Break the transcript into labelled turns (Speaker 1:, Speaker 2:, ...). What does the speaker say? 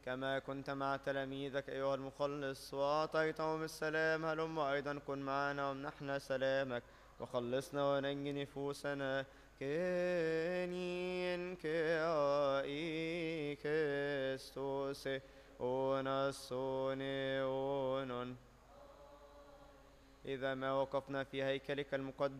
Speaker 1: كما كنت مع تلاميذك أيها المخلص وأعطيتهم السلام، هلم أيضا كن معنا وامنحنا سلامك وخلصنا وننجي نفوسنا. كنين كأي كستوس ونصوني. إذا ما وقفنا في هيكلك المقدس